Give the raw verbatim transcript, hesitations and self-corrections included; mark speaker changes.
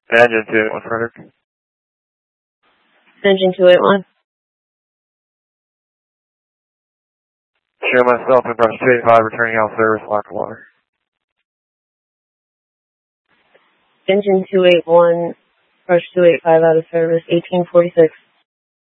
Speaker 1: Engine two eight one, Frederick.
Speaker 2: Engine two eight one.
Speaker 1: Show myself in brush two eight five, returning out service, lack of water.
Speaker 2: Engine two eight one, brush two eight five out of service, eighteen forty-six.